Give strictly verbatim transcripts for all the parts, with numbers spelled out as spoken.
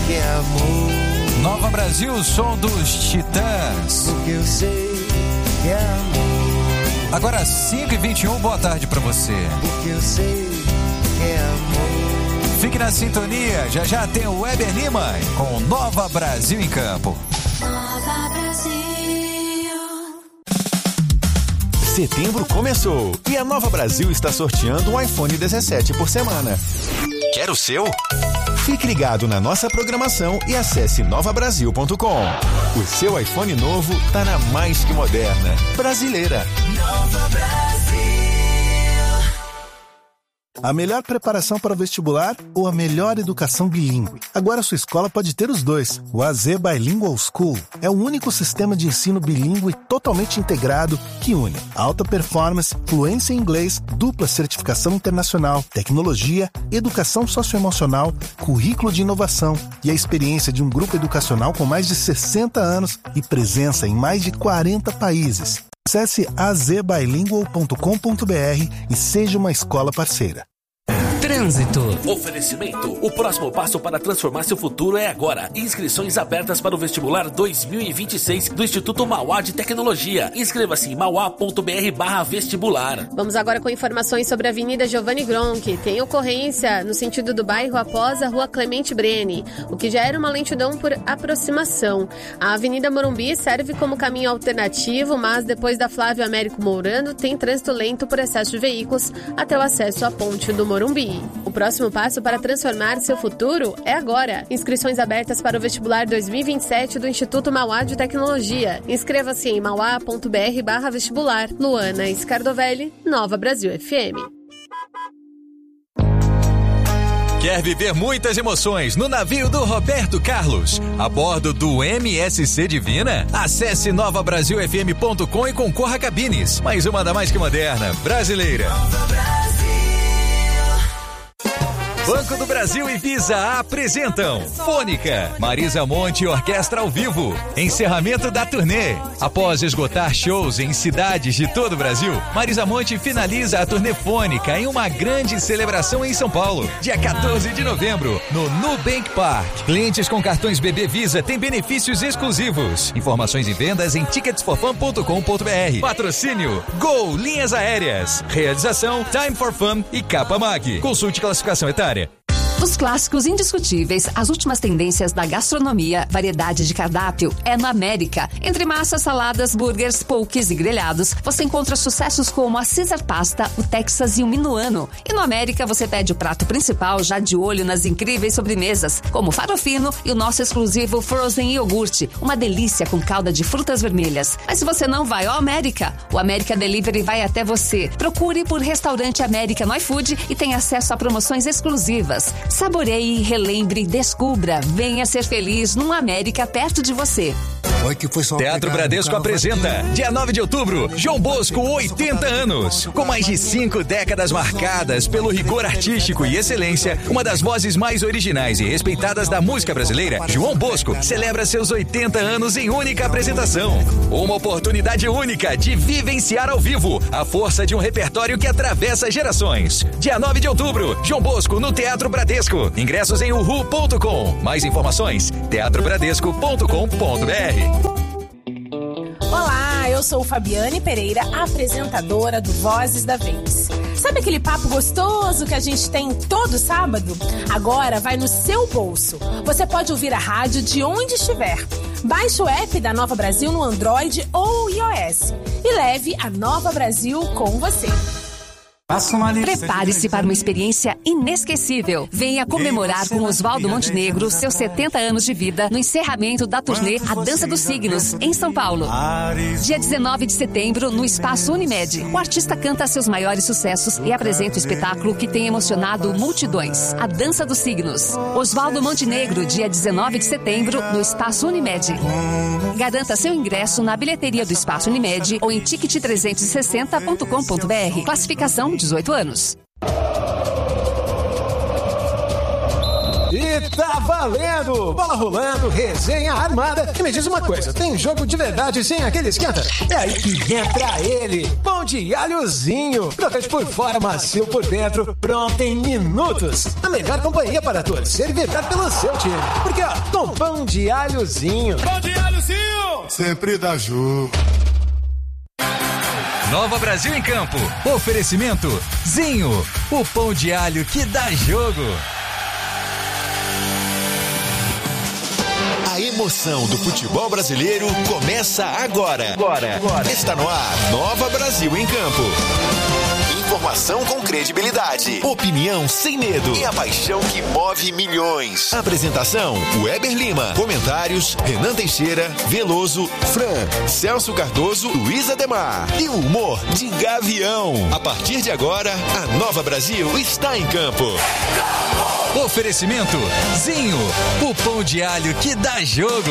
que é amor. Nova Brasil, o som dos Titãs. Porque eu sei que é amor. Agora cinco e vinte e um, boa tarde pra você. Porque eu sei que é amor. Fique na sintonia, já já tem o Weber Lima com Nova Brasil em Campo. Nova Brasil. Setembro começou e a Nova Brasil está sorteando um iPhone dezessete por semana. Quer o seu? Fique ligado na nossa programação e acesse nova brasil ponto com. O seu iPhone novo tá na mais que moderna brasileira. Nova Brasil. A melhor preparação para o vestibular ou a melhor educação bilíngue? Agora sua escola pode ter os dois. O A Z Bilingual School é o único sistema de ensino bilíngue totalmente integrado que une alta performance, fluência em inglês, dupla certificação internacional, tecnologia, educação socioemocional, currículo de inovação e a experiência de um grupo educacional com mais de sessenta anos e presença em mais de quarenta países. Acesse a z bilingual ponto com ponto b r e seja uma escola parceira. Trânsito. Oferecimento. O próximo passo para transformar seu futuro é agora. Inscrições abertas para o vestibular dois mil e vinte e seis do Instituto Mauá de Tecnologia. Inscreva-se em mauá ponto b r barra vestibular. Vamos agora com informações sobre a Avenida Giovanni Gronchi. Tem ocorrência no sentido do bairro após a Rua Clemente Breni, o que já era uma lentidão por aproximação. A Avenida Morumbi serve como caminho alternativo, mas depois da Flávio Américo Mourano tem trânsito lento por excesso de veículos até o acesso à ponte do Morumbi. O próximo passo para transformar seu futuro é agora. Inscrições abertas para o vestibular dois mil e vinte e sete do Instituto Mauá de Tecnologia. Inscreva-se em mauá ponto b r barra vestibular. Luana Scardovelli, Nova Brasil F M. Quer viver muitas emoções no navio do Roberto Carlos, a bordo do M S C Divina? Acesse nova brasil f m ponto com e concorra a cabines. Mais uma da mais que moderna, brasileira. Banco do Brasil e Visa apresentam Fônica, Marisa Monte e Orquestra ao vivo. Encerramento da turnê. Após esgotar shows em cidades de todo o Brasil, Marisa Monte finaliza a turnê Fônica em uma grande celebração em São Paulo, dia quatorze de novembro, no Nubank Park. Clientes com cartões B B Visa têm benefícios exclusivos. Informações e vendas em tickets for fun ponto com ponto b r. Patrocínio Gol Linhas Aéreas. Realização Time for Fun e Capa Mag. Consulte classificação etária. Os clássicos indiscutíveis, as últimas tendências da gastronomia, variedade de cardápio é no América. Entre massas, saladas, burgers, poques e grelhados, você encontra sucessos como a Caesar Pasta, o Texas e o Minuano. E no América você pede o prato principal já de olho nas incríveis sobremesas, como o farofino e o nosso exclusivo Frozen Iogurte, uma delícia com calda de frutas vermelhas. Mas se você não vai ao América, o América Delivery vai até você. Procure por Restaurante América no iFood e tenha acesso a promoções exclusivas. Saboreie, relembre, descubra. Venha ser feliz num América perto de você. Teatro Bradesco apresenta, dia nove de outubro, João Bosco, oitenta anos. Com mais de cinco décadas marcadas pelo rigor artístico e excelência, uma das vozes mais originais e respeitadas da música brasileira, João Bosco celebra seus oitenta anos em única apresentação. Uma oportunidade única de vivenciar ao vivo a força de um repertório que atravessa gerações. Dia nove de outubro, João Bosco no Teatro Bradesco. Ingressos em uhu ponto com. Mais informações, teatro bradesco ponto com ponto b r. Olá, eu sou Fabiane Pereira, apresentadora do Vozes da Vez. Sabe aquele papo gostoso que a gente tem todo sábado? Agora vai no seu bolso. Você pode ouvir a rádio de onde estiver. Baixe o app da Nova Brasil no Android ou iOS e leve a Nova Brasil com você. Prepare-se para uma experiência inesquecível. Venha comemorar com Oswaldo Montenegro seus setenta anos de vida no encerramento da turnê A Dança dos Signos, em São Paulo. Dia dezenove de setembro, no Espaço Unimed. O artista canta seus maiores sucessos e apresenta o espetáculo que tem emocionado multidões. A Dança dos Signos. Oswaldo Montenegro, dia dezenove de setembro, no Espaço Unimed. Garanta seu ingresso na bilheteria do Espaço Unimed ou em ticket trezentos e sessenta ponto com ponto b r. Classificação dezoito anos. E tá valendo! Bola rolando, resenha armada. E me diz uma coisa, tem jogo de verdade sem aquele esquenta? É aí que entra ele, pão de alhozinho. Crocante por fora, macio por dentro, pronto em minutos. A melhor companhia para torcer e vibrar pelo seu time. Porque, ó, com pão de alhozinho. Pão de alhozinho! Sempre dá jogo. Nova Brasil em Campo. Oferecimento Zinho, o pão de alho que dá jogo. A emoção do futebol brasileiro começa agora. Agora. agora. Está no ar, Nova Brasil em Campo. Informação com credibilidade, opinião sem medo e a paixão que move milhões. Apresentação, Weber Lima. Comentários, Renan Teixeira, Veloso, Fran, Celso Cardoso, Luiz Ademar. E o humor de Gavião. A partir de agora, a Nova Brasil está em campo. Oferecimento Zinho, o pão de alho que dá jogo.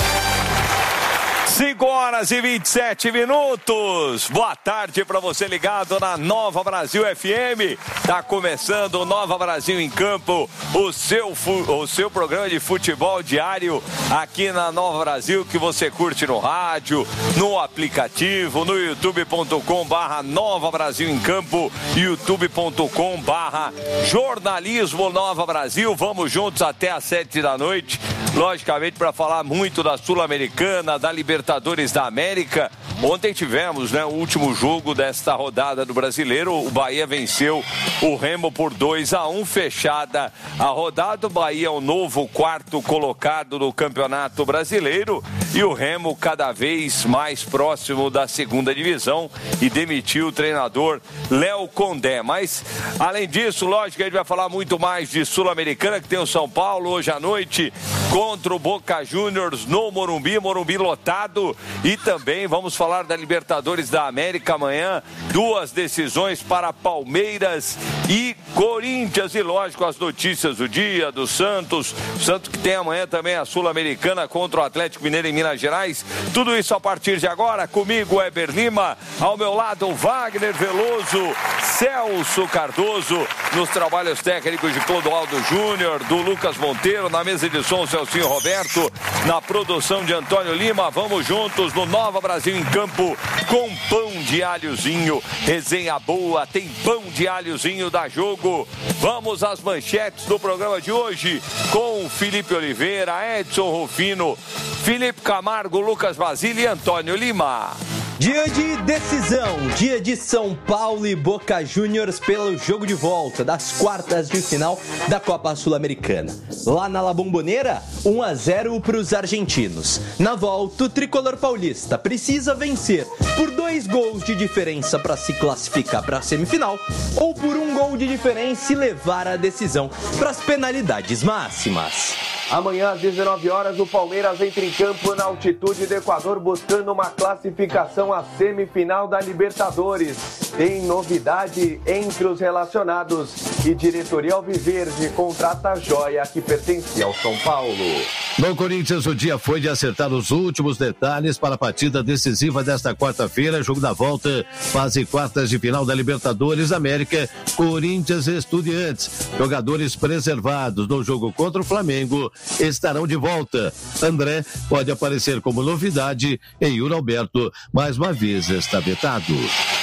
cinco horas e vinte e sete minutos. Boa tarde para você ligado na Nova Brasil F M. Tá começando o Nova Brasil em Campo, o seu, o seu programa de futebol diário aqui na Nova Brasil, que você curte no rádio, no aplicativo, no youtube ponto com barra Nova Brasil em Campo, youtube ponto com barra Jornalismo Nova Brasil. Vamos juntos até às sete da noite, logicamente para falar muito da Sul-Americana, da Libertadores da América. Ontem tivemos, né, o último jogo desta rodada do Brasileiro. O Bahia venceu o Remo por dois a um, fechada a rodada. O Bahia é o novo quarto colocado no Campeonato Brasileiro e o Remo cada vez mais próximo da segunda divisão e demitiu o treinador Léo Condé. Mas, além disso, lógico que a gente vai falar muito mais de Sul-Americana, que tem o São Paulo hoje à noite contra o Boca Juniors no Morumbi, Morumbi lotado. E também vamos falar da Libertadores da América amanhã, duas decisões para Palmeiras e Corinthians, e lógico as notícias do dia do Santos, Santos que tem amanhã também a Sul-Americana contra o Atlético Mineiro em Minas Gerais. Tudo isso a partir de agora, comigo Weber Lima, ao meu lado Wagner Veloso, Celso Cardoso, nos trabalhos técnicos de Clodoaldo Júnior, do Lucas Monteiro, na mesa de som Celcinho Roberto, na produção de Antônio Lima. Vamos juntos no Nova Brasil em Campo com pão de alhozinho, resenha boa, tem pão de alhozinho da jogo. Vamos às manchetes do programa de hoje com Felipe Oliveira, Edson Rufino, Felipe Camargo, Lucas Basílio e Antônio Lima. Dia de decisão, dia de São Paulo e Boca Juniors pelo jogo de volta das quartas de final da Copa Sul-Americana. Lá na La Bombonera, um a zero para os argentinos. Na volta, o tricolor paulista precisa vencer por dois gols de diferença para se classificar para a semifinal ou por um gol de diferença e levar a decisão para as penalidades máximas. Amanhã, às dezenove horas, o Palmeiras entra em campo na altitude do Equador buscando uma classificação à semifinal da Libertadores. Tem novidade entre os relacionados e diretoria alviverde contrata a joia que pertencia ao São Paulo. No Corinthians, o dia foi de acertar os últimos detalhes para a partida decisiva desta quarta-feira, jogo da volta, fase quartas de final da Libertadores América, Corinthians e Estudiantes. Jogadores preservados no jogo contra o Flamengo estarão de volta. André pode aparecer como novidade e Yuri Alberto, mais uma vez, está vetado.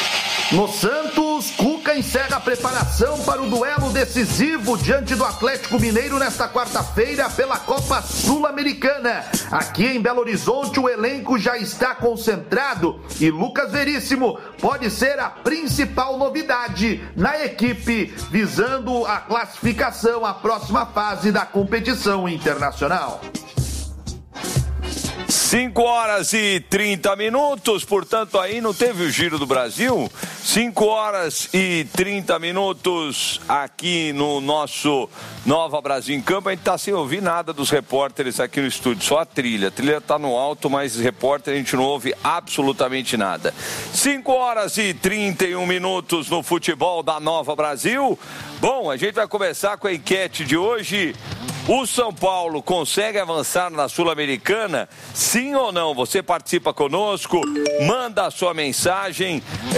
No Santos, Cuca encerra a preparação para o duelo decisivo diante do Atlético Mineiro nesta quarta-feira pela Copa Sul-Americana. Aqui em Belo Horizonte, o elenco já está concentrado e Lucas Veríssimo pode ser a principal novidade na equipe, visando a classificação à próxima fase da competição internacional. cinco horas e trinta minutos, portanto aí não teve o Giro do Brasil. cinco horas e trinta minutos aqui no nosso Nova Brasil em Campo. A gente tá sem ouvir nada dos repórteres aqui no estúdio, só a trilha. A trilha tá no alto, mas repórter a gente não ouve absolutamente nada. cinco horas e trinta e um minutos no futebol da Nova Brasil. Bom, a gente vai começar com a enquete de hoje. O São Paulo consegue avançar na Sul-Americana? Sim ou não? Você participa conosco, manda a sua mensagem. É...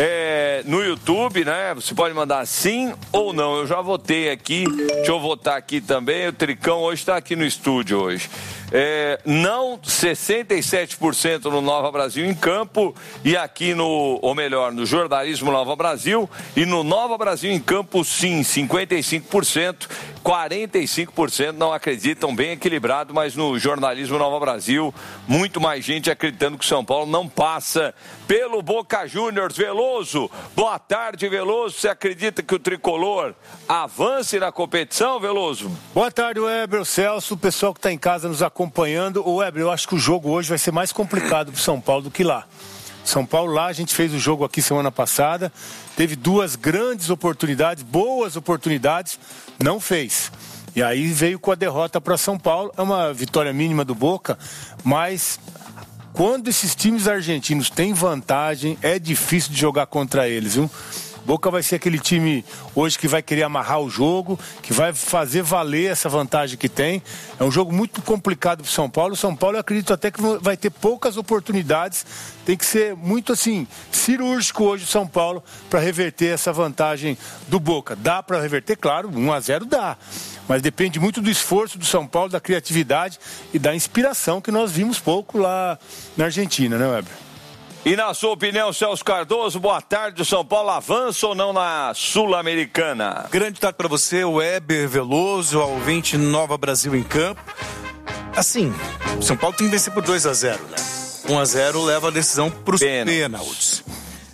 é, no YouTube, né? Você pode mandar sim ou não. Eu já votei aqui. Deixa eu votar aqui também. O Tricão hoje está aqui no estúdio hoje. É, não, sessenta e sete por cento no Nova Brasil em Campo e aqui no, ou melhor, no Jornalismo Nova Brasil, e no Nova Brasil em Campo sim, cinquenta e cinco por cento, quarenta e cinco por cento não acreditam, bem equilibrado, mas no Jornalismo Nova Brasil, muito mais gente acreditando que o São Paulo não passa pelo Boca Juniors. Veloso, boa tarde, Veloso, você acredita que o Tricolor avance na competição, Veloso? Boa tarde, Weber, Celso, o pessoal que está em casa nos acompanhando. acompanhando. O Weber, eu acho que o jogo hoje vai ser mais complicado para o São Paulo do que lá. São Paulo lá, a gente fez o jogo aqui semana passada, teve duas grandes oportunidades, boas oportunidades, não fez. E aí veio com a derrota para São Paulo, é uma vitória mínima do Boca, mas quando esses times argentinos têm vantagem, é difícil de jogar contra eles, viu? Boca vai ser aquele time hoje que vai querer amarrar o jogo, que vai fazer valer essa vantagem que tem. É um jogo muito complicado para o São Paulo. O São Paulo, eu acredito até que vai ter poucas oportunidades. Tem que ser muito, assim, cirúrgico hoje o São Paulo para reverter essa vantagem do Boca. Dá para reverter? Claro, um a zero dá. Mas depende muito do esforço do São Paulo, da criatividade e da inspiração que nós vimos pouco lá na Argentina, né, Weber? E na sua opinião, Celso Cardoso, boa tarde, o São Paulo avança ou não na Sul-Americana? Grande tarde para você, Weber, Veloso, ao ouvinte Nova Brasil em Campo. Assim, o São Paulo tem que vencer por dois a zero, né? um a zero leva a decisão para os pênaltis.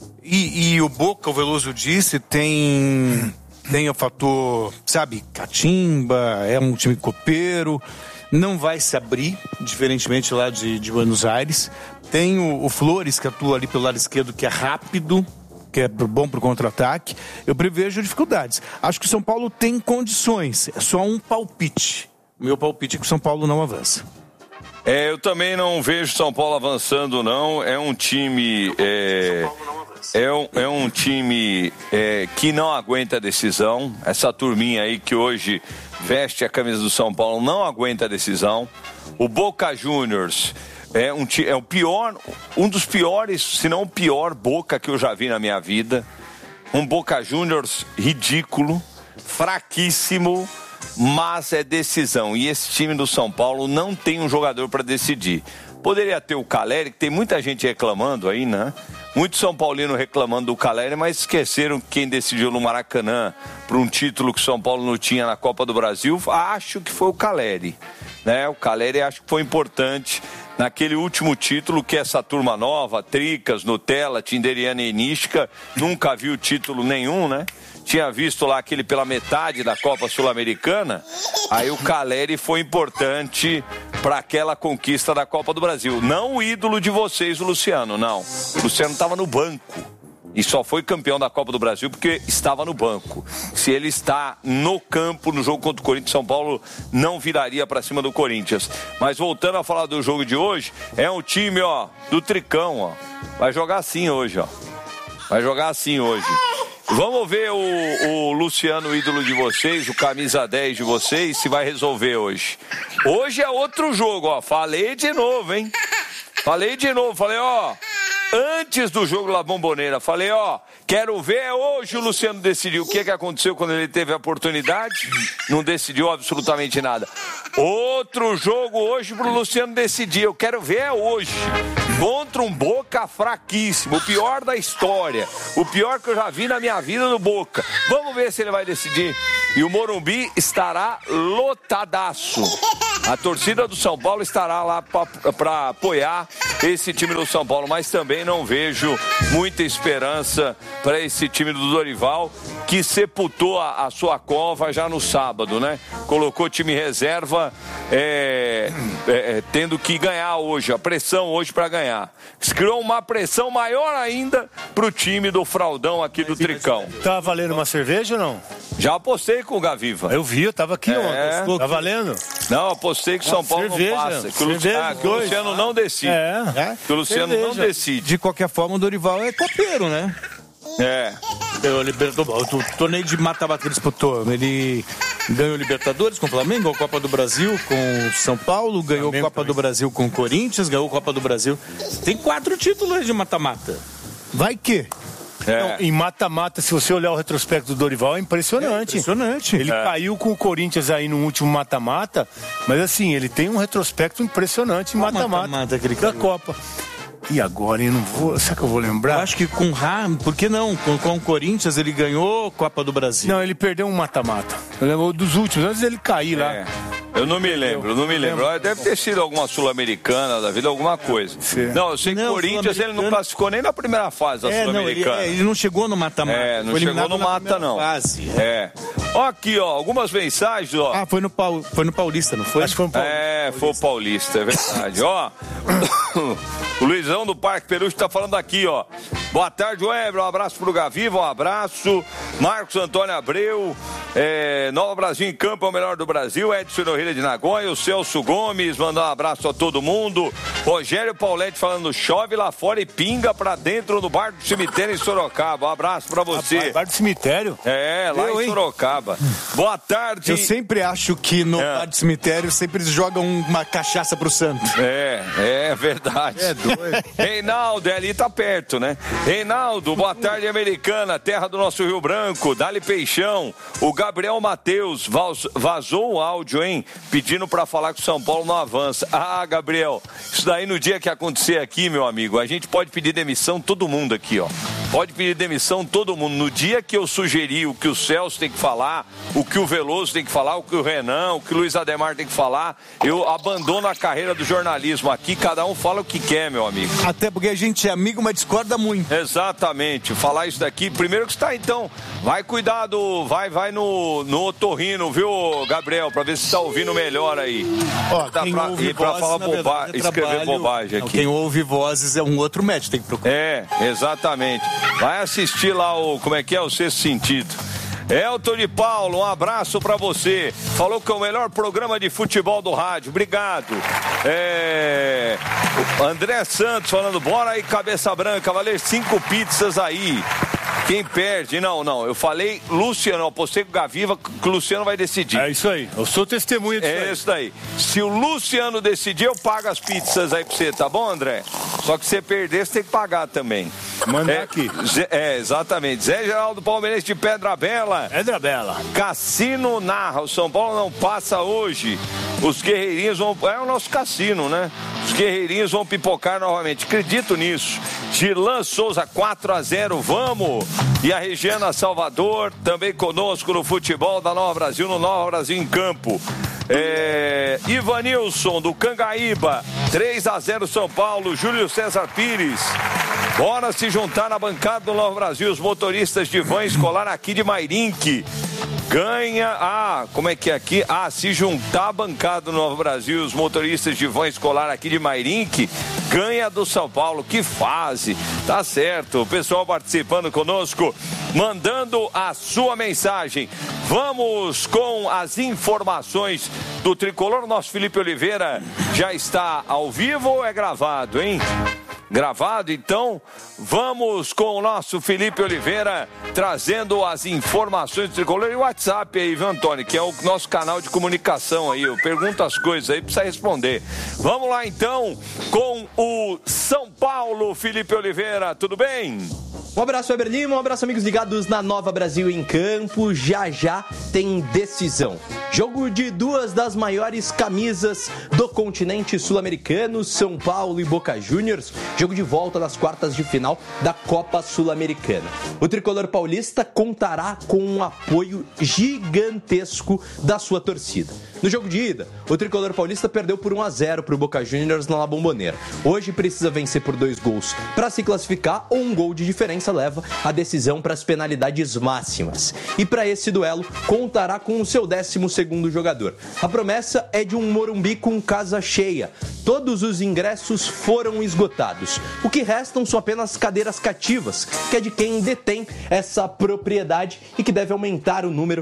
E, e o Boca, o Veloso disse, tem, tem o fator, sabe, catimba, é um time copeiro, não vai se abrir, diferentemente lá de, de Buenos Aires. Tem o, o Flores, que atua ali pelo lado esquerdo, que é rápido, que é bom para o contra-ataque. Eu prevejo dificuldades. Acho que o São Paulo tem condições. É só um palpite. O meu palpite é que o São Paulo não avança. É, eu também não vejo São Paulo avançando, não. É um time... É, é, um, é um time é, que não aguenta a decisão. Essa turminha aí que hoje veste a camisa do São Paulo não aguenta a decisão. O Boca Juniors... É, um, é o pior, um dos piores, se não o pior Boca que eu já vi na minha vida. Um Boca Juniors ridículo, fraquíssimo, mas é decisão. E esse time do São Paulo não tem um jogador para decidir. Poderia ter o Caleri, que tem muita gente reclamando aí, né? Muito São Paulino reclamando do Caleri, mas esqueceram quem decidiu no Maracanã para um título que o São Paulo não tinha na Copa do Brasil. Acho que foi o Caleri, né? O Caleri acho que foi importante naquele último título que essa turma nova, Tricas, Nutella, Tinderiana e Nística, nunca viu título nenhum, né? Tinha visto lá aquele pela metade da Copa Sul-Americana, aí o Caleri foi importante para aquela conquista da Copa do Brasil. Não o ídolo de vocês, o Luciano, não. O Luciano estava no banco. E só foi campeão da Copa do Brasil porque estava no banco. Se ele está no campo no jogo contra o Corinthians, São Paulo não viraria para cima do Corinthians. Mas voltando a falar do jogo de hoje, é um time, ó, do Tricão, ó. Vai jogar assim hoje, ó. Vai jogar assim hoje. Vamos ver o, o Luciano, ídolo de vocês, o camisa dez de vocês, se vai resolver hoje. Hoje é outro jogo, ó. Falei de novo, hein? Falei de novo, falei, ó... Antes do jogo La Bombonera, falei, ó, quero ver hoje o Luciano decidiu. O que que aconteceu quando ele teve a oportunidade? Não decidiu absolutamente nada. Outro jogo hoje pro Luciano decidir. Eu quero ver é hoje. Contra um Boca fraquíssimo, o pior da história. O pior que eu já vi na minha vida no Boca. Vamos ver se ele vai decidir. E o Morumbi estará lotadaço. A torcida do São Paulo estará lá para apoiar esse time do São Paulo, mas também não vejo muita esperança para esse time do Dorival, que sepultou a, a sua cova já no sábado, né? Colocou time reserva, é, é, tendo que ganhar hoje, a pressão hoje para ganhar. Criou uma pressão maior ainda para o time do Fraldão aqui do Tricão. Tá valendo uma cerveja ou não? Já apostei com o Gaviva. Eu vi, eu tava aqui é. ontem. Tá valendo? Não, apostei que o São Paulo cerveja, não passa. Que o, Luciano, ah, que o Luciano não decide. É. é. Que o Luciano cerveja. não decide. De qualquer forma, o Dorival é copeiro, né? É. O, o, o torneio de mata-mata que ele disputou, ele ganhou Libertadores com o Flamengo, ganhou a Copa do Brasil com o São Paulo, ganhou a Copa também. do Brasil com o Corinthians, ganhou a Copa do Brasil. Tem quatro títulos de mata-mata. Vai que? É. Não, em mata-mata, se você olhar o retrospecto do Dorival, é impressionante. É impressionante. Ele é. caiu com o Corinthians aí no último mata-mata, mas assim, ele tem um retrospecto impressionante em mata-mata da Copa. E agora, eu não vou. Será que eu vou lembrar? Eu acho que com o Rá, por que não? Com, com o Corinthians ele ganhou Copa do Brasil. Não, ele perdeu um mata-mata. Eu lembro dos últimos, antes dele cair lá. É. Eu não me lembro, eu não me lembro. Deve ter sido alguma Sul-Americana da vida, alguma coisa. Sim. Não, eu sei que o Corinthians ele não classificou nem na primeira fase da é, Sul-Americana. Ele, é, ele não chegou no mata-mata. É, não chegou no mata, não. Fase. É. Ó, aqui, ó, algumas mensagens, ó. Ah, foi no, Paul, foi no Paulista, não foi? Acho que foi no Paulista. É, foi o Paulista, é verdade. Ó, o Luizão do Parque Peruche tá falando aqui, ó. Boa tarde, Weber, um abraço pro Gaviva, um abraço. Marcos Antônio Abreu, é, Nova Brasil em Campo é o melhor do Brasil. Edson Noreira de Nagoya, o Celso Gomes, mandar um abraço a todo mundo. Rogério Pauletti falando, chove lá fora e pinga pra dentro no bar do cemitério em Sorocaba. Um abraço pra você. Rapaz, bar do cemitério? É, lá Eu, em hein? Sorocaba. Boa tarde. Eu sempre acho que no É. bar do cemitério sempre eles jogam uma cachaça pro santo. É, é verdade. É doido. Reinaldo, ali tá perto, né? Reinaldo, boa tarde, Americana, terra do nosso Rio Branco, Dali Peixão. O Gabriel Matheus vaz- vazou o áudio, hein? Pedindo pra falar que o São Paulo não avança. Ah, Gabriel, isso daí no dia que acontecer aqui, meu amigo, a gente pode pedir demissão todo mundo aqui, ó. Pode pedir demissão todo mundo. No dia que eu sugeri o que o Celso tem que falar, o que o Veloso tem que falar, o que o Renan, o que o Luiz Ademar tem que falar, eu abandono a carreira do jornalismo. Aqui cada um fala o que quer, meu amigo. Até porque a gente é amigo, mas discorda muito. Exatamente. Falar isso daqui, primeiro que está, então, vai cuidar do, vai, vai no, no otorrino, viu, Gabriel, pra ver se está ouvindo melhor aí. Ó, Tá quem pra, ouve e pra vozes, falar na boba, verdade, é escrever trabalho- bobagem Não, aqui. quem ouve vozes é um outro médico, tem que procurar. É, exatamente. Vai assistir lá o, como é que é, o Sexto Sentido. Elton de Paulo, um abraço pra você. Falou que é o melhor programa de futebol do rádio. Obrigado. É... André Santos falando, bora aí, cabeça branca, valer cinco pizzas aí. Quem perde? Não, não. Eu falei Luciano, eu apostei com o Gaviva que o Luciano vai decidir. É isso aí. Eu sou testemunha disso aí. É isso daí. Se o Luciano decidir, eu pago as pizzas aí pra você, tá bom, André? Só que se você perder, você tem que pagar também. Manda é, aqui. Zé, é, exatamente. Zé Geraldo Palmeirense de Pedra Bela. Pedra Bela. Cassino narra. O São Paulo não passa hoje. Os guerreirinhos vão... É o nosso cassino, né? Os guerreirinhos vão pipocar novamente. Acredito nisso. Gilan Souza, quatro a zero. Vamos! E a Regiana Salvador, também conosco no futebol da Nova Brasil, no Nova Brasil em Campo. É, Ivanilson, do Cangaíba, três a zero São Paulo. Júlio César Pires. Bora se juntar na bancada do Nova Brasil, os motoristas de van escolar aqui de Mairinque. Ganha, ah, como é que é aqui? Ah, se juntar a bancada do Nova Brasil, os motoristas de van escolar aqui de Mairinque, ganha do São Paulo. Que fase, tá certo. O pessoal participando conosco, mandando a sua mensagem. Vamos com as informações do Tricolor. Nosso Felipe Oliveira já está ao vivo ou é gravado, hein? Gravado, então vamos com o nosso Felipe Oliveira trazendo as informações do Tricolor e o WhatsApp aí, viu, Antônio, que é o nosso canal de comunicação aí, eu pergunto as coisas aí, precisa responder. Vamos lá então com o São Paulo, Felipe Oliveira, tudo bem? Um abraço, Weber Lima, um abraço, amigos ligados na Nova Brasil em Campo. Já já tem decisão. Jogo de duas das maiores camisas do continente sul-americano, São Paulo e Boca Juniors. Jogo de volta das quartas de final da Copa Sul-Americana. O tricolor paulista contará com um apoio gigantesco da sua torcida. No jogo de ida, o tricolor paulista perdeu por um a zero para o Boca Juniors na La Bombonera. Hoje precisa vencer por dois gols para se classificar ou um gol de diferença leva a decisão para as penalidades máximas. E para esse duelo, contará com o seu décimo segundo jogador. A promessa é de um Morumbi com casa cheia. Todos os ingressos foram esgotados. O que restam são apenas cadeiras cativas, que é de quem detém essa propriedade e que deve aumentar o número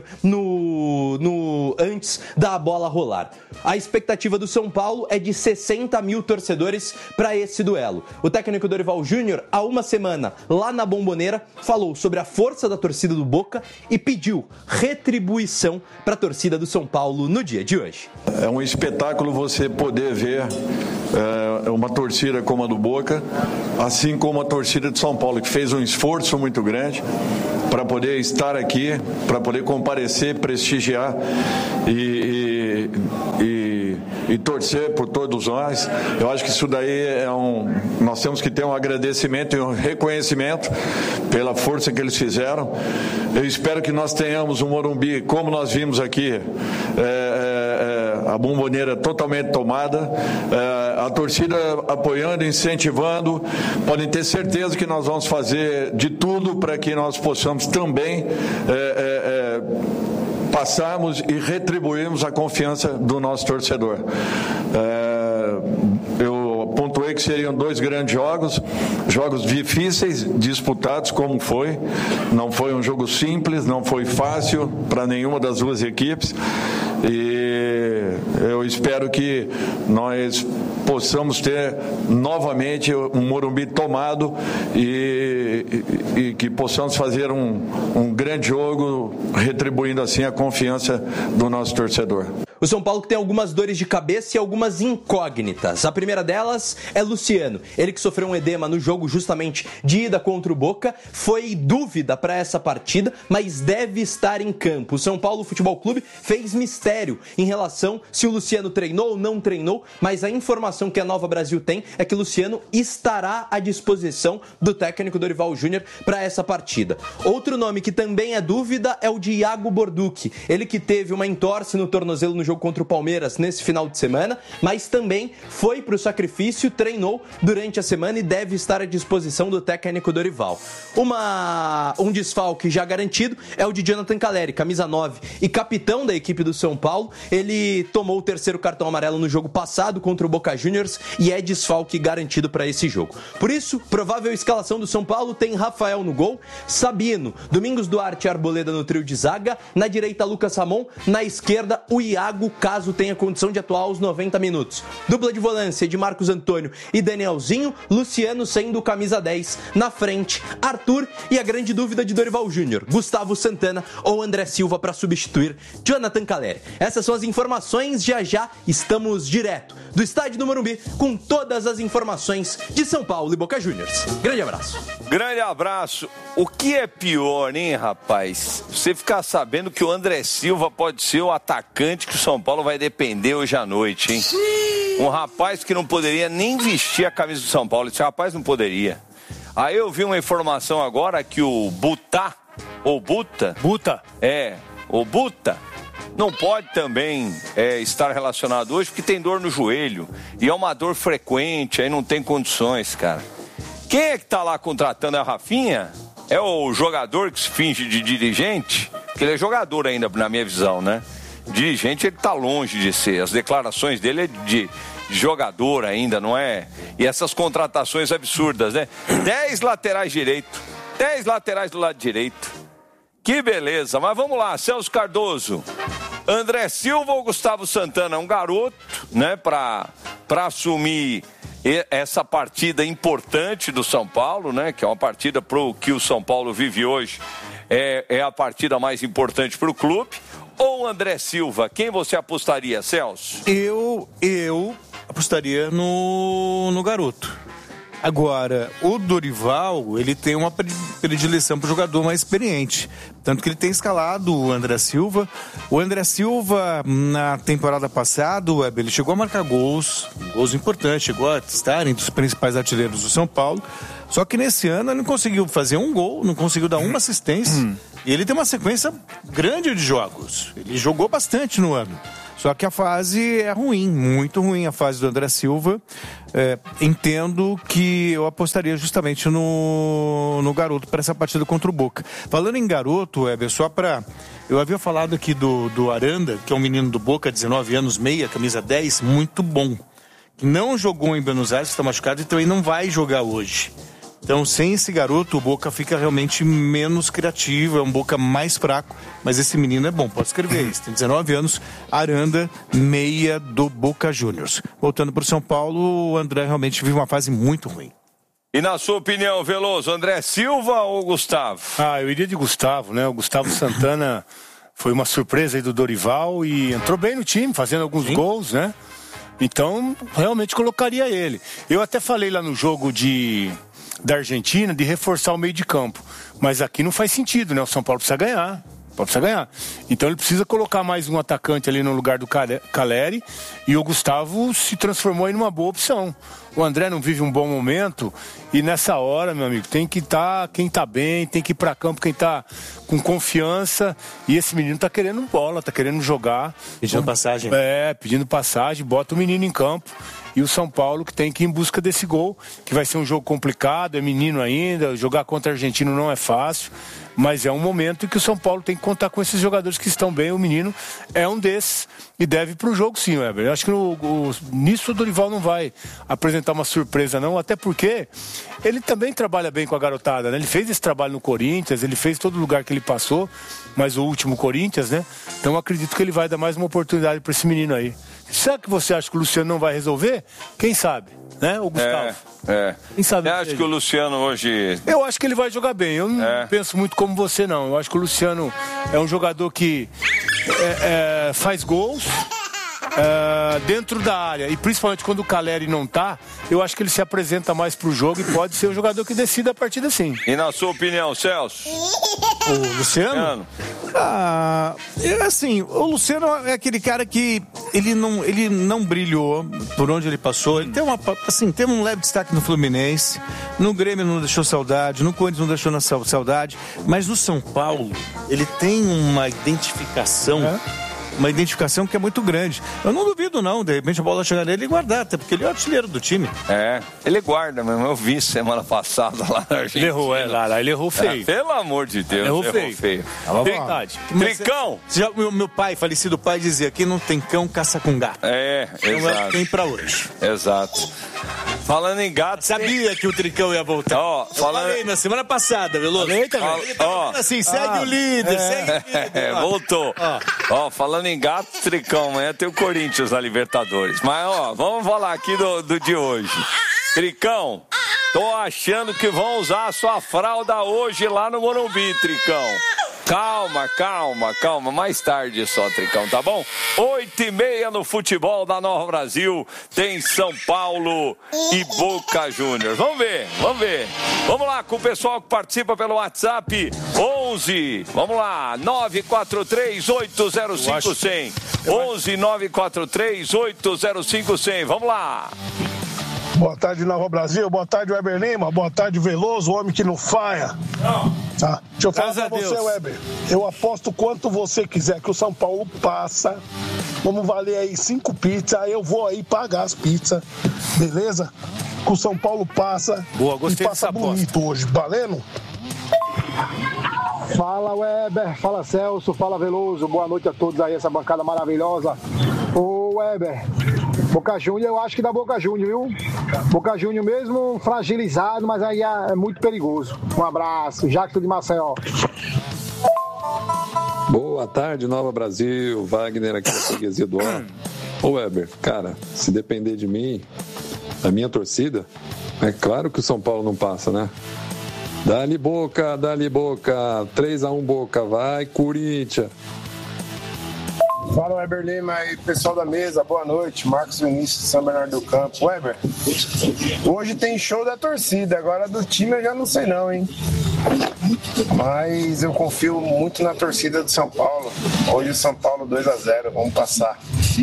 no, no antes da bola rolar. A expectativa do São Paulo é de sessenta mil torcedores para esse duelo. O técnico Dorival Júnior, há uma semana, lá na Bombonera, falou sobre a força da torcida do Boca e pediu retribuição para a torcida do São Paulo no dia de hoje. É um espetáculo você poder ver é, uma torcida como a do Boca, assim como a torcida de São Paulo, que fez um esforço muito grande para poder estar aqui, para poder comparecer, prestigiar e, e, e, e torcer por todos nós. Eu acho que isso daí é um... Nós temos que ter um agradecimento e um reconhecimento pela força que eles fizeram. Eu espero que nós tenhamos um Morumbi, como nós vimos aqui, é, é, a Bombonera totalmente tomada, é, a torcida apoiando, incentivando. Podem ter certeza que nós vamos fazer de tudo para que nós possamos também é, é, é, passarmos e retribuirmos a confiança do nosso torcedor. É, eu pontuei que seriam dois grandes jogos, jogos difíceis, disputados como foi. Não foi um jogo simples, não foi fácil para nenhuma das duas equipes. E eu espero que nós possamos ter novamente um Morumbi tomado e, e, e que possamos fazer um, um grande jogo, retribuindo assim a confiança do nosso torcedor. O São Paulo que tem algumas dores de cabeça e algumas incógnitas. A primeira delas é Luciano. Ele que sofreu um edema no jogo justamente de ida contra o Boca. Foi dúvida para essa partida, mas deve estar em campo. O São Paulo Futebol Clube fez mistério em relação se o Luciano treinou ou não treinou, mas a informação que a Nova Brasil tem é que o Luciano estará à disposição do técnico Dorival Júnior para essa partida. Outro nome que também é dúvida é o de Iago Borducci. Ele que teve uma entorse no tornozelo no jogo contra o Palmeiras nesse final de semana, mas também foi para o sacrifício, treinou durante a semana e deve estar à disposição do técnico Dorival. Uma, um desfalque já garantido é o de Jonathan Calleri, camisa nove e capitão da equipe do São Paulo. Ele tomou o terceiro cartão amarelo no jogo passado contra o Boca Juniors e é desfalque garantido para esse jogo. Por isso, provável escalação do São Paulo tem Rafael no gol, Sabino, Domingos Duarte e Arboleda no trio de zaga, na direita Lucas Ramon, na esquerda o Iago, caso tenha condição de atuar aos noventa minutos. Dupla de volância de Marcos Antônio e Danielzinho, Luciano sendo camisa dez, na frente Arthur e a grande dúvida de Dorival Júnior, Gustavo Santana ou André Silva para substituir Jonathan Calleri. Essas são as informações, já já estamos direto do estádio do Morumbi com todas as informações de São Paulo e Boca Juniors. Grande abraço. Grande abraço. O que é pior, hein, rapaz? Você ficar sabendo que o André Silva pode ser o atacante que o São Paulo vai depender hoje à noite, hein? Sim. Um rapaz que não poderia nem vestir a camisa do São Paulo. Esse rapaz não poderia. Aí eu vi uma informação agora que o Butá, ou Buta... Buta. É, o Buta... não pode também é, estar relacionado hoje porque tem dor no joelho. E é uma dor frequente, aí não tem condições, cara. Quem é que tá lá contratando a Rafinha? É o jogador que se finge de dirigente? Porque ele é jogador ainda, na minha visão, né? Dirigente ele tá longe de ser. As declarações dele é de, de jogador ainda, não é? E essas contratações absurdas, né? Dez laterais direito. Dez laterais do lado direito. Que beleza, mas vamos lá, Celso Cardoso, André Silva ou Gustavo Santana, um garoto, né, para para assumir essa partida importante do São Paulo, né, que é uma partida pro que o São Paulo vive hoje, é, é a partida mais importante para o clube, ou André Silva, quem você apostaria, Celso? Eu, eu apostaria no, no garoto. Agora, o Dorival, ele tem uma predileção para o jogador mais experiente. Tanto que ele tem escalado o André Silva. O André Silva, na temporada passada, ele chegou a marcar gols, gols importantes, chegou a estar entre os principais artilheiros do São Paulo. Só que nesse ano ele não conseguiu fazer um gol, não conseguiu dar uma assistência. Hum. E ele tem uma sequência grande de jogos. Ele jogou bastante no ano. Só que a fase é ruim, muito ruim a fase do André Silva. É, entendo que eu apostaria justamente no, no garoto para essa partida contra o Boca. Falando em garoto, Heber, só para... Eu havia falado aqui do, do Aranda, que é um menino do Boca, dezenove anos, meia, camisa dez, muito bom. Que não jogou em Buenos Aires, está machucado e também não vai jogar hoje. Então, sem esse garoto, o Boca fica realmente menos criativo, é um Boca mais fraco, mas esse menino é bom, pode escrever isso. Tem dezenove anos, Aranda, meia do Boca Juniors. Voltando para o São Paulo, o André realmente vive uma fase muito ruim. E na sua opinião, Veloso, André Silva ou Gustavo? Ah, eu iria de Gustavo, né? O Gustavo Santana foi uma surpresa aí do Dorival e entrou bem no time, fazendo alguns Sim. gols, né? Então, realmente colocaria ele. Eu até falei lá no jogo de, da Argentina de reforçar o meio de campo. Mas aqui não faz sentido, né? O São Paulo precisa ganhar. Precisa ganhar. Então ele precisa colocar mais um atacante ali no lugar do Caleri. E o Gustavo se transformou em uma boa opção. O André não vive um bom momento. E nessa hora, meu amigo, tem que estar quem tá bem, tem que ir pra campo quem tá com confiança. E esse menino tá querendo bola, tá querendo jogar. Pedindo passagem. É, pedindo passagem, bota o menino em campo. E o São Paulo que tem que ir em busca desse gol, que vai ser um jogo complicado, é menino ainda, jogar contra o argentino não é fácil, mas é um momento em que o São Paulo tem que contar com esses jogadores que estão bem, o menino é um desses e deve ir pro jogo sim, Weber. Eu acho que no, o, nisso o Dorival não vai apresentar uma surpresa não, até porque ele também trabalha bem com a garotada, né? Ele fez esse trabalho no Corinthians, ele fez todo lugar que ele passou, mas o último Corinthians, né? Então eu acredito que ele vai dar mais uma oportunidade para esse menino aí. Será que você acha que o Luciano não vai resolver? Quem sabe, né? O Gustavo. É, é. Quem sabe? Você acha que o Luciano hoje... Eu acho que ele vai jogar bem. Eu não é. penso muito como você, não. Eu acho que o Luciano é um jogador que é, é, faz gols é, dentro da área. E principalmente quando o Caleri não tá, eu acho que ele se apresenta mais pro jogo e pode ser um jogador que decida a partida sim. E na sua opinião, Celso? O Luciano? Ah, assim, o Luciano é aquele cara que ele não, ele não brilhou por onde ele passou. Ele tem uma, assim, tem um leve destaque no Fluminense, no Grêmio não deixou saudade, no Corinthians não deixou na saudade, mas no São Paulo ele tem uma identificação. É? Uma identificação que é muito grande. Eu não duvido, não. De repente a bola chegar nele e guardar, até porque ele é o artilheiro do time. É, ele guarda mesmo. Eu vi semana passada lá na Argentina. Ele errou, é, lá, lá ele errou feio. É, pelo amor de Deus, errou, errou feio. feio. É verdade. Tricão! Já, meu, meu pai, falecido pai, dizia que não tem cão, caça com gato. É, então exato. É tem pra hoje. Exato. Falando em gato... Sabia tem... que o Tricão ia voltar. Ó, falando... falei na semana passada, Veloso. Falei também. Ele tá ó, assim, segue ah, o líder, é. segue o líder. É, voltou. Ó. ó, falando em gato, Tricão, amanhã tem o Corinthians na Libertadores. Mas, ó, vamos falar aqui do, do de hoje. Tricão, tô achando que vão usar a sua fralda hoje lá no Morumbi, Tricão. Calma, calma, calma. Mais tarde só, Tricão, tá bom? Oito e meia no futebol da Nova Brasil. Tem São Paulo e Boca Juniors. Vamos ver, vamos ver. Vamos lá com o pessoal que participa pelo WhatsApp. onze, vamos lá, nove quatro três oito zero cinco zero zero. onze nove quatro três oito zero cinco zero zero. Vamos lá. Boa tarde, Nova Brasil. Boa tarde, Weber Lima. Boa tarde, Veloso, o homem que não falha. Tá. Deixa eu falar pra você, Weber. Eu aposto quanto você quiser que o São Paulo passa. Vamos valer aí cinco pizzas. Aí eu vou aí pagar as pizzas. Beleza? Que o São Paulo passa. Boa, gostei e passa dessa bonito aposta. hoje. Valendo? Fala, Weber. Fala, Celso. Fala, Veloso. Boa noite a todos aí, essa bancada maravilhosa. Ô, Weber. Boca Juniors, eu acho que dá Boca Juniors, viu? Boca Juniors mesmo fragilizado, mas aí é muito perigoso. Um abraço, Jacto de Maceió. Boa tarde, Nova Brasil. Wagner aqui da freguesia do Ó. Ô Weber, cara, se depender de mim, da minha torcida, é claro que o São Paulo não passa, né? Dá-lhe Boca, dá-lhe Boca. três a um Boca, vai Corinthians. Fala, Weber Lima e pessoal da mesa, boa noite. Marcos Vinícius de São Bernardo do Campo. Weber, hoje tem show da torcida, agora do time eu já não sei não, hein? Mas eu confio muito na torcida do São Paulo. Hoje o São Paulo dois a zero, vamos passar.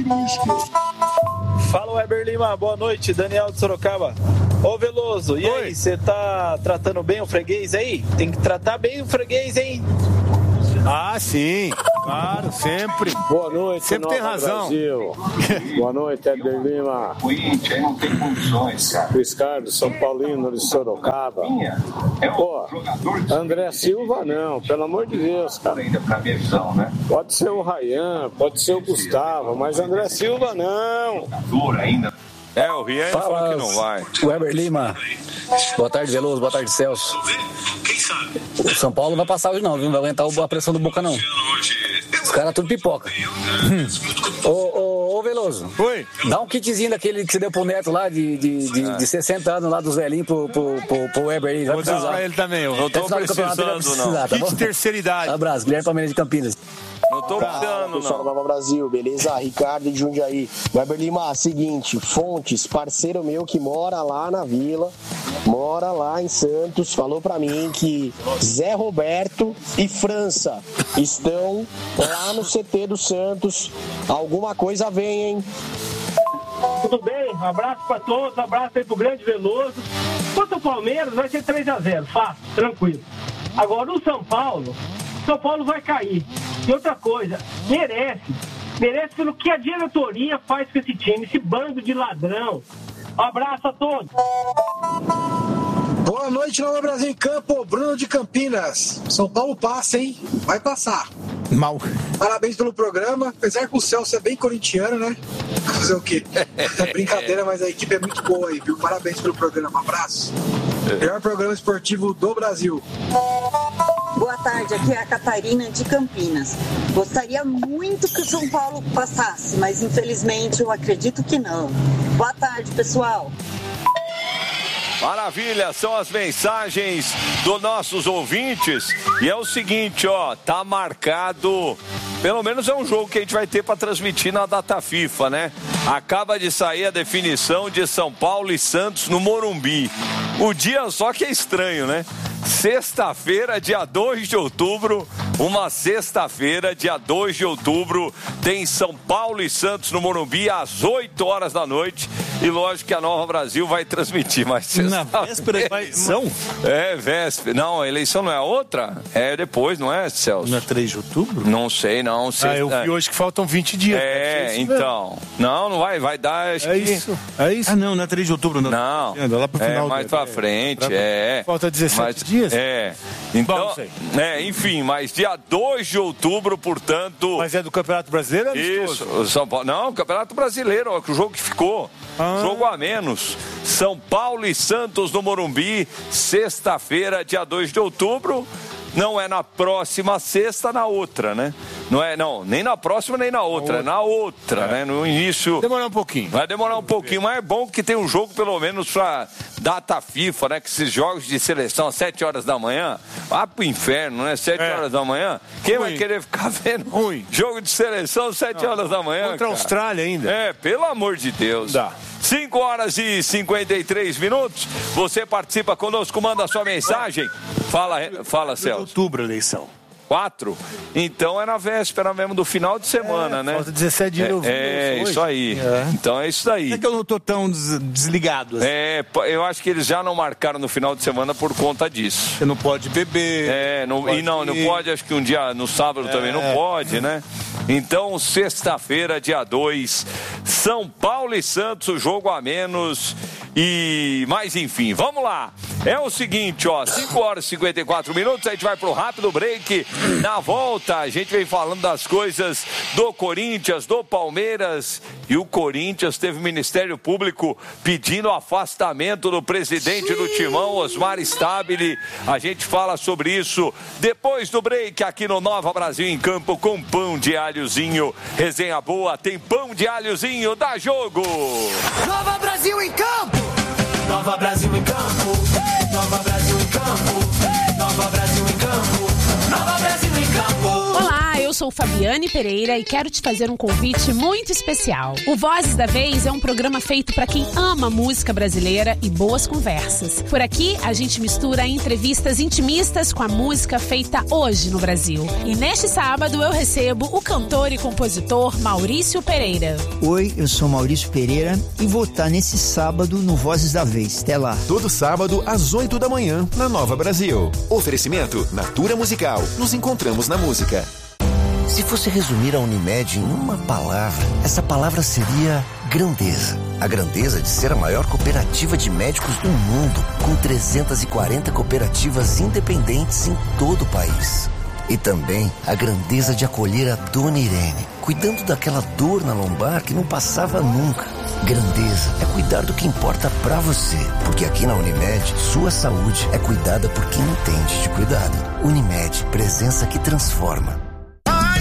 Fala, Weber Lima, boa noite. Daniel de Sorocaba. Ô Veloso, e Oi. aí, você tá tratando bem o freguês aí? Tem que tratar bem o freguês, hein? Ah, sim, claro, sempre. Boa noite, sempre tem razão. Brasil. Boa noite, Éder Lima. Aí não tem condições, cara. Riscardo, São Paulino de Sorocaba. Pô, André Silva não, pelo amor de Deus, cara. Pode ser o Ryan, pode ser o Gustavo, mas André Silva não. É, o Rian falou que não vai. Weber Lima. Boa tarde, Veloso. Boa tarde, Celso. O São Paulo não vai passar hoje não, viu? Não vai aguentar a pressão do Boca, não. Os caras tudo pipoca. Hum. Ô, ô, ô, Veloso. Veloso. Oi. Dá um kitzinho daquele que você deu pro Neto lá, de, de, de, Ah. de sessenta anos, lá dos velhinhos pro, pro, pro, pro Weber aí. Vai Vou dar precisar. pra ele também. Eu Não tô Até final do campeonato ele vai precisando, não. precisar, tá Kit bom? terceira idade. Abraço, Guilherme Palmeiras de Campinas. Não tô precisando, Pessoal não. da Nova Brasil, beleza? Ricardo de Jundiaí. Weber Lima, seguinte, Fontes, parceiro meu que mora lá na Vila, mora lá em Santos, falou pra mim que Zé Roberto e França estão lá no C T do Santos. Alguma coisa vem, hein? Tudo bem? Um abraço pra todos, um abraço aí pro grande Veloso. Quanto ao Palmeiras, vai ser três a zero, fácil, tranquilo. Agora, o São Paulo, São Paulo vai cair. E outra coisa, merece. Merece pelo que a diretoria faz com esse time, esse bando de ladrão. Um abraço a todos. Boa noite, Nova Brasil em Campo, Bruno de Campinas. São Paulo passa, hein? Vai passar. Mal. Parabéns pelo programa, apesar que o Celso é bem corintiano, né? Fazer o quê? É brincadeira, mas a equipe é muito boa aí, viu? Parabéns pelo programa, abraço. Melhor programa esportivo do Brasil. Boa tarde, aqui é a Catarina de Campinas. Gostaria muito que o São Paulo passasse, mas infelizmente eu acredito que não. Boa tarde, pessoal. Maravilha, são as mensagens dos nossos ouvintes. E é o seguinte, ó, tá marcado, pelo menos é um jogo que a gente vai ter para transmitir na data FIFA, né? Acaba de sair a definição de São Paulo e Santos no Morumbi. O dia só que é estranho, né? Sexta-feira, dia dois de outubro, uma sexta-feira, dia dois de outubro, tem São Paulo e Santos no Morumbi às oito horas da noite. E lógico que a Nova Brasil vai transmitir, mas na véspera da eleição? É, véspera. Não, a eleição não é a outra? É depois, não é, Celso? Não é três de outubro? Não sei, não. Sexta... Ah, eu vi hoje que faltam vinte dias. É, então. Não, não vai, vai dar, acho É que... isso, é isso. Ah, não, não é três de outubro, não. Não, Anda lá pro final é mais do- pra é, frente, pra- é. Falta dezessete Mas- dias? É. Então, Bom, sei. é, enfim, mas dia dois de outubro, portanto... Mas é do Campeonato Brasileiro? ou Isso, amistoso? o São Paulo. Não, Campeonato Brasileiro, ó, que o jogo que ficou. Ah. Jogo a menos. São Paulo e Santos no Morumbi, sexta-feira, dia dois de outubro. Não é na próxima sexta, na outra, né? Não é, não, nem na próxima, nem na outra, é na outra, né? No início. Demorar um pouquinho. Vai demorar um pouquinho, mas é bom que tem um jogo, pelo menos, pra data FIFA, né? Que esses jogos de seleção às sete horas da manhã, vá pro inferno, né? Sete É. horas da manhã. Quem vai Ruim. querer ficar vendo Ruim. jogo de seleção às sete horas da manhã? Contra a cara? Austrália ainda. É, pelo amor de Deus. Dá. cinco horas e cinquenta e três minutos. Você participa conosco, manda sua mensagem. Fala, fala, Celso. Outubro a eleição. Quatro? Então é na véspera mesmo do final de semana, É, né? falta dezessete dias, É, eu vi é isso hoje. isso aí. É. Então é isso daí. É que eu não tô tão des- desligado assim. É, p- eu acho que eles já não marcaram no final de semana por conta disso. Você não pode beber. É, não, pode e não, não ir. pode, acho que um dia no sábado também não É. pode, né? Então, sexta-feira, dia dois, São Paulo e Santos, o jogo a menos. E, mas enfim, vamos lá. É o seguinte, ó, cinco horas e cinquenta e quatro minutos, a gente vai pro rápido break. Na volta, a gente vem falando das coisas do Corinthians, do Palmeiras. E o Corinthians teve o Ministério Público pedindo o afastamento do presidente do Timão, Osmar Stabile. A gente fala sobre isso depois do break aqui no Nova Brasil em Campo com pão de alhozinho. Resenha boa, tem pão de alhozinho, dá jogo! Nova Brasil em campo! Nova Brasil em campo! Nova Brasil em campo! Nova Brasil em campo! Nova Brasil em campo! Olá, eu sou Fabiane Pereira e quero te fazer um convite muito especial. O Vozes da Vez é um programa feito para quem ama música brasileira e boas conversas. Por aqui, a gente mistura entrevistas intimistas com a música feita hoje no Brasil. E neste sábado eu recebo o cantor e compositor Maurício Pereira. Oi, eu sou Maurício Pereira e vou estar nesse sábado no Vozes da Vez. Até lá. Todo sábado, às oito da manhã, na Nova Brasil. Oferecimento Natura Musical. Nos encontramos na música. Se fosse resumir a Unimed em uma palavra, essa palavra seria grandeza. A grandeza de ser a maior cooperativa de médicos do mundo, com trezentas e quarenta cooperativas independentes em todo o país. E também a grandeza de acolher a Dona Irene, cuidando daquela dor na lombar que não passava nunca. Grandeza é cuidar do que importa pra você, porque aqui na Unimed, sua saúde é cuidada por quem entende de cuidado. Unimed, presença que transforma.